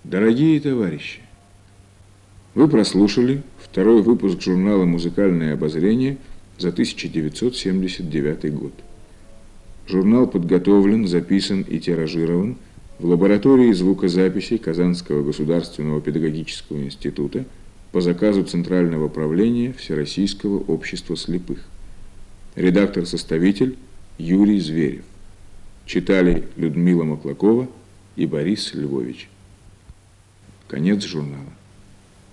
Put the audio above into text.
Дорогие товарищи, вы прослушали второй выпуск журнала «Музыкальное обозрение» за 1979 год. Журнал подготовлен, записан и тиражирован в лаборатории звукозаписи Казанского государственного педагогического института по заказу Центрального правления Всероссийского общества слепых. Редактор-составитель Юрий Зверев. Читали Людмила Маклакова и Борис Львович. Конец журнала.